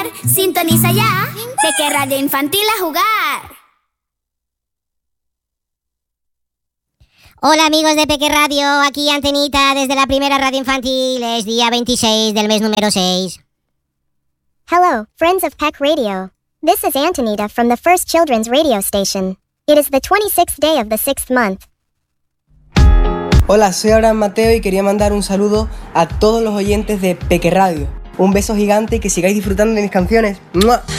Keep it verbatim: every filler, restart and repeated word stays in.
Sintoniza ya, Peque Radio Infantil a jugar. Hola amigos de Peque Radio, aquí Antenita desde la primera radio infantil, es día veintiséis del mes número seis. Hello, friends of Peck Radio. This is Antonita from the first children's radio station. It is the twenty-sixth day of the sixth month. Hola, soy Abraham Mateo y quería mandar un saludo a todos los oyentes de Peque Radio. Un beso gigante y que sigáis disfrutando de mis canciones. ¡Mua!